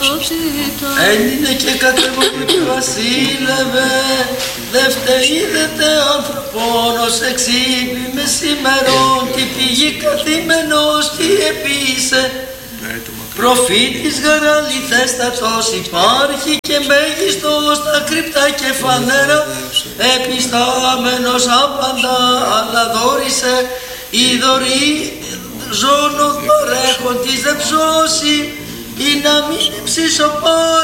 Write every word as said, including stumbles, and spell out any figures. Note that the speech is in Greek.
ταυτότητα. Έλληνε και κατεβολή βασίλευε, δε φταίδεται άνθρωπον ως εξήπη μεσημερών, τι πηγή καθήμενος, τι επίησε. Προφήτης γαραληθέστατος υπάρχει και μέγιστος τα κρυπτά και φανέρα, επιστάμενος απαντά, αλλά δόρισε η δωρή ζώνο παρέχον της δε ψώσει, ή να μην ψησοπά